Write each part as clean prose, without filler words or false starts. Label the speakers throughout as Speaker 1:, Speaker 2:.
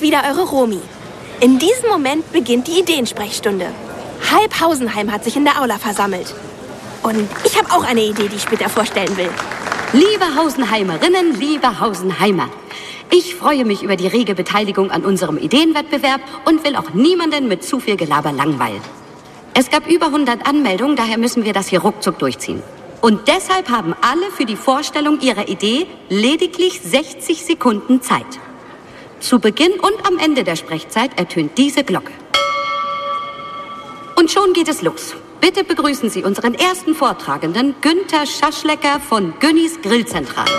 Speaker 1: wieder eure Romy. In diesem Moment beginnt die Ideensprechstunde. Halb Hausenheim hat sich in der Aula versammelt. Und ich habe auch eine Idee, die ich später vorstellen will.
Speaker 2: Liebe Hausenheimerinnen, liebe Hausenheimer, ich freue mich über die rege Beteiligung an unserem Ideenwettbewerb und will auch niemanden mit zu viel Gelaber langweilen. Es gab über 100 Anmeldungen, daher müssen wir das hier ruckzuck durchziehen. Und deshalb haben alle für die Vorstellung ihrer Idee lediglich 60 Sekunden Zeit. Zu Beginn und am Ende der Sprechzeit ertönt diese Glocke. Und schon geht es los. Bitte begrüßen Sie unseren ersten Vortragenden, Günther Schaschlecker von Günnis Grillzentrale.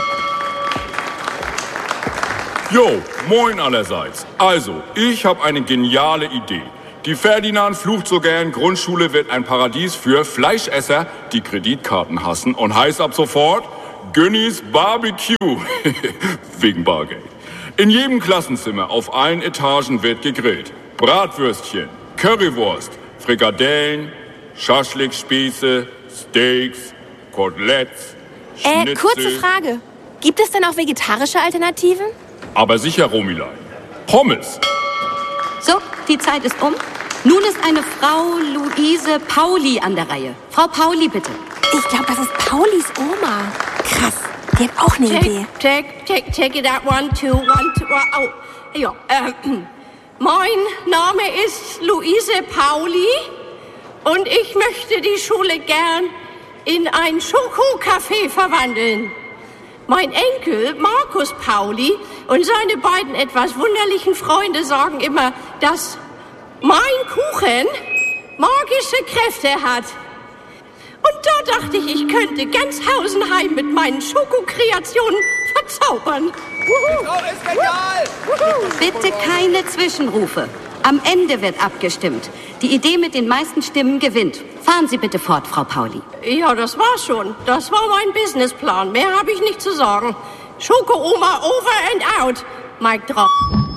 Speaker 3: Jo, moin allerseits. Also, ich habe eine geniale Idee. Die Ferdinand flucht so gern, Grundschule wird ein Paradies für Fleischesser, die Kreditkarten hassen und heißt ab sofort Günnis Barbecue. Wegen Bargeld. In jedem Klassenzimmer auf allen Etagen wird gegrillt. Bratwürstchen, Currywurst, Frikadellen, Schaschlikspieße, Steaks, Koteletts, Schnitzel.
Speaker 1: Kurze Frage. Gibt es denn auch vegetarische Alternativen?
Speaker 3: Aber sicher, Romilein. Pommes.
Speaker 2: So, die Zeit ist um. Nun ist eine Frau Luise Pauli an der Reihe. Frau Pauli, bitte.
Speaker 1: Ich glaube, das ist Paulis Oma. Krass, die hat auch eine Idee.
Speaker 4: Check it out, 1, 2, 1, 2, oh, ja, mein Name ist Luise Pauli und ich möchte die Schule gern in ein Schokocafé verwandeln. Mein Enkel Markus Pauli und seine beiden etwas wunderlichen Freunde sagen immer, dass mein Kuchen magische Kräfte hat. Und da dachte ich, ich könnte ganz Hausenheim mit meinen Schokokreationen verzaubern.
Speaker 5: Die Frau ist genial!
Speaker 2: Bitte keine Zwischenrufe. Am Ende wird abgestimmt. Die Idee mit den meisten Stimmen gewinnt. Fahren Sie bitte fort, Frau Pauli.
Speaker 4: Ja, das war schon. Das war mein Businessplan. Mehr habe ich nicht zu sagen. Schoko-Oma over and out. Mic drop.